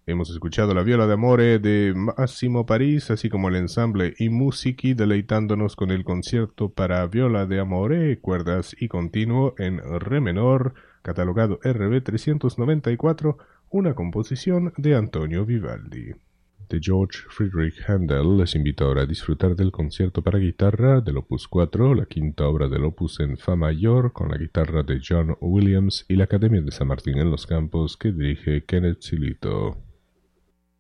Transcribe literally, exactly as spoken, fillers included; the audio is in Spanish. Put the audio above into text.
Hemos escuchado la Viola d'Amore de Massimo París, así como el ensamble I Musici, deleitándonos con el concierto para viola d'Amore, cuerdas y continuo en re menor, catalogado R B trescientos noventa y cuatro, una composición de Antonio Vivaldi. De George Friedrich Händel les invito ahora a disfrutar del concierto para guitarra del opus cuatro, la quinta obra del opus en fa mayor, con la guitarra de John Williams y la Academia de San Martín en los Campos que dirige Kenneth Silito.